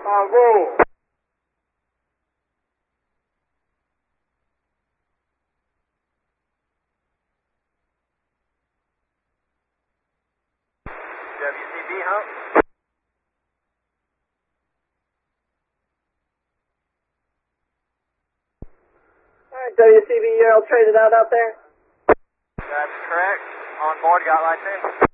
Roll. WCB hump. Alright, WCB, you're all traded out there? That's correct. On board, got license.